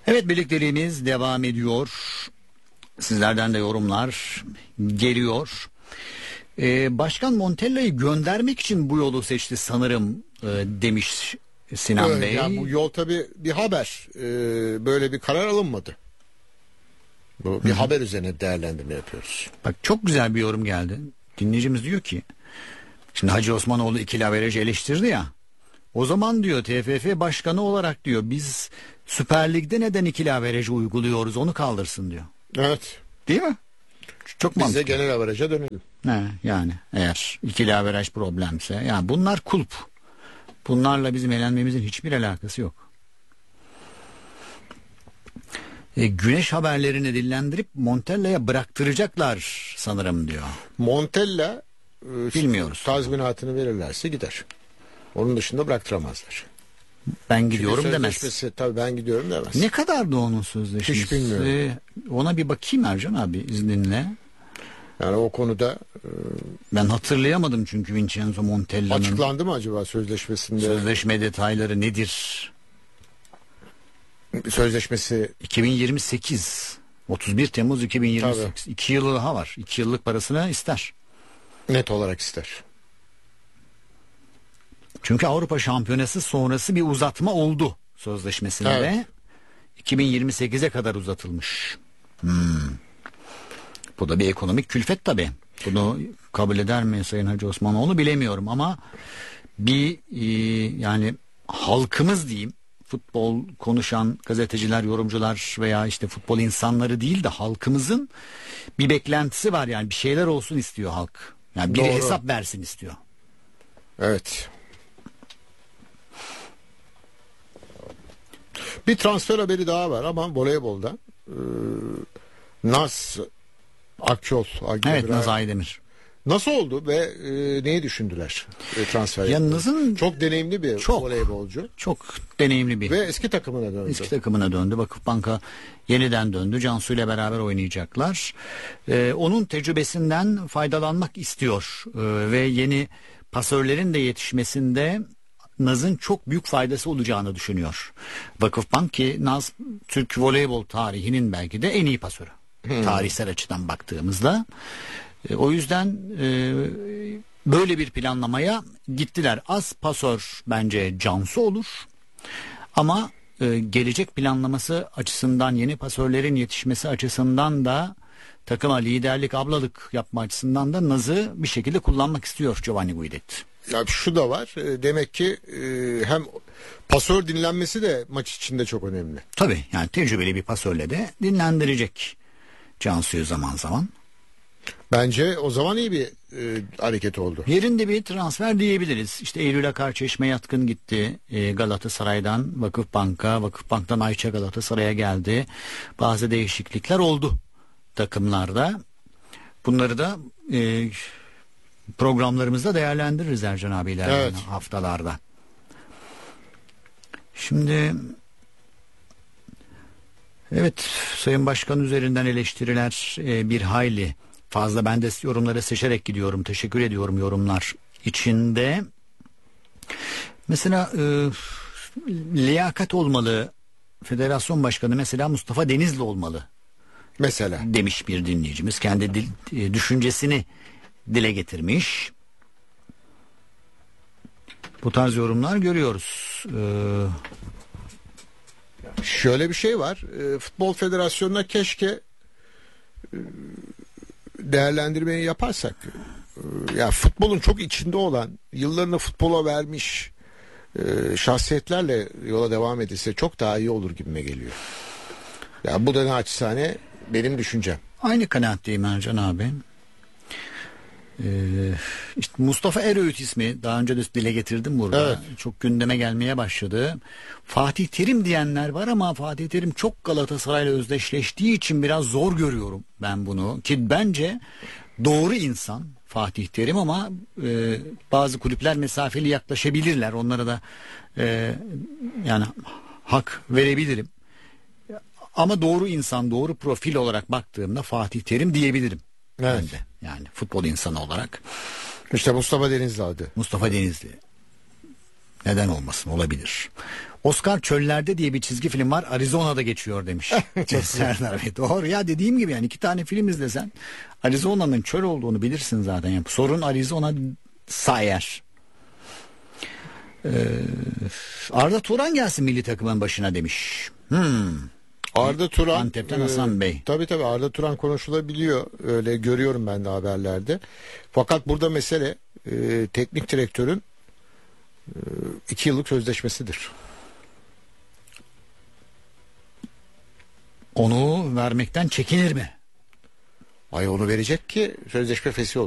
Evet, birlikteliğimiz devam ediyor. Sizlerden de yorumlar geliyor. Başkan Montella'yı göndermek için bu yolu seçti sanırım demiş Sinan Bey. Yani bu yol tabii bir haber. Böyle bir karar alınmadı. Bu bir haber üzerine değerlendirme yapıyoruz. Bak, çok güzel bir yorum geldi. Dinleyicimiz diyor ki, şimdi Hacı Osmanoğlu ikili averajı eleştirdi ya. O zaman diyor TFF başkanı olarak diyor biz Süper Lig'de neden ikili averajı uyguluyoruz, onu kaldırsın diyor. Evet. Değil mi? Çok Biz mantıklı. de genel averaja dönelim. Yani eğer ikili averaj problemse, yani bunlar kulp. Bunlarla bizim eğlenmemizin hiçbir alakası yok. Güneş haberlerini dillendirip Montella'ya bıraktıracaklar sanırım diyor. Montella Bilmiyoruz. Tazminatını verirlerse gider. Onun dışında bıraktıramazlar. Ben gidiyorum demez. Tabii ben gidiyorum demez. Ne kadardı onun sözleşmesi? Hiç bilmiyorum. Ona bir bakayım Ercan abi izninle. Yani o konuda ben hatırlayamadım çünkü Vincenzo Montella'nın. Açıklandı mı acaba sözleşmesinde? Sözleşme detayları nedir? Sözleşmesi 2028. 31 Temmuz 2028. Tabii. 2 yılı daha var. 2 yıllık parasını ister. Net olarak ister. Çünkü Avrupa Şampiyonası sonrası bir uzatma oldu sözleşmesinde. Evet. 2028'e kadar uzatılmış. Bu da bir ekonomik külfet tabii. Bunu kabul eder mi Sayın Hacı Osmanoğlu bilemiyorum ama bir yani halkımız diyeyim, futbol konuşan gazeteciler, yorumcular veya işte futbol insanları değil de halkımızın bir beklentisi var, yani bir şeyler olsun istiyor halk. Yani biri hesap versin istiyor. Evet. Bir transfer haberi daha var ama voleybolda. Naz Akçol. Evet, Naz Aydemir. Nasıl oldu ve neyi düşündüler transfer? Ya Naz'ın çok deneyimli bir voleybolcu. Çok deneyimli bir. Ve eski takımına döndü. Eski takımına döndü. Vakıfbank'a yeniden döndü. Cansu ile beraber oynayacaklar. Onun tecrübesinden faydalanmak istiyor. Ve yeni pasörlerin de yetişmesinde Naz'ın çok büyük faydası olacağını düşünüyor Vakıfbank, ki Naz Türk voleybol tarihinin belki de en iyi pasörü. Tarihsel açıdan baktığımızda. O yüzden böyle bir planlamaya gittiler. Az pasör bence Cansu olur. Ama gelecek planlaması açısından, yeni pasörlerin yetişmesi açısından da, takıma liderlik, ablalık yapma açısından da Naz'ı bir şekilde kullanmak istiyor Giovanni Guidetti. Ya şu da var. Demek ki hem pasör dinlenmesi de maç içinde çok önemli. Tabii, yani tecrübeli bir pasörle de dinlendirecek Cansu'yu zaman zaman. Bence o zaman iyi bir hareket oldu. Yerinde bir transfer diyebiliriz. İşte Eylül Akar Çeşme Yatkın gitti Galatasaray'dan Vakıfbank'a, Vakıfbank'tan Ayça Galatasaray'a geldi. Bazı değişiklikler oldu takımlarda. Bunları da programlarımızda değerlendiririz Ercan abiyle, evet, haftalarda. Şimdi evet, Sayın Başkan üzerinden eleştiriler bir hayli fazla. Ben de yorumları seçerek gidiyorum. Teşekkür ediyorum yorumlar içinde. Mesela liyakat olmalı. Federasyon Başkanı mesela Mustafa Denizli olmalı. Mesela. Demiş bir dinleyicimiz. Kendi düşüncesini dile getirmiş. Bu tarz yorumlar görüyoruz. Şöyle bir şey var. Futbol Federasyonu'na keşke değerlendirmeyi yaparsak, ya futbolun çok içinde olan, yıllarını futbola vermiş şahsiyetlerle yola devam edilse çok daha iyi olur gibime geliyor. Ya bu da naçizane benim düşüncem. Aynı kanaatteyim Ercan abi. İşte Mustafa Eröğüt ismi daha önce de dile getirdim burada. Evet. Çok gündeme gelmeye başladı. Fatih Terim diyenler var ama Fatih Terim çok Galatasaray'la özdeşleştiği için biraz zor görüyorum ben bunu. Ki bence doğru insan Fatih Terim ama bazı kulüpler mesafeli yaklaşabilirler. Onlara da yani hak verebilirim. Ama doğru insan, doğru profil olarak baktığımda Fatih Terim diyebilirim. Evet. Ben de. Yani futbol insanı olarak. İşte Mustafa Denizli adı. Mustafa Denizli. Neden olmasın, olabilir. Oscar Çöllerde diye bir çizgi film var, Arizona'da geçiyor demiş. Serdar Bey. Doğru ya, dediğim gibi yani 2 tane film izlesen Arizona'nın çöl olduğunu bilirsin zaten. Yani sorun Arizona sayar. Arda Turan gelsin milli takımın başına demiş. Arda Turan, Antep'ten Hasan Bey. Tabii Arda Turan konuşulabiliyor. Öyle görüyorum ben de haberlerde. Fakat burada mesele teknik direktörün 2 yıllık sözleşmesidir. Onu vermekten çekinir mi? Ay onu verecek ki sözleşme fesih olur.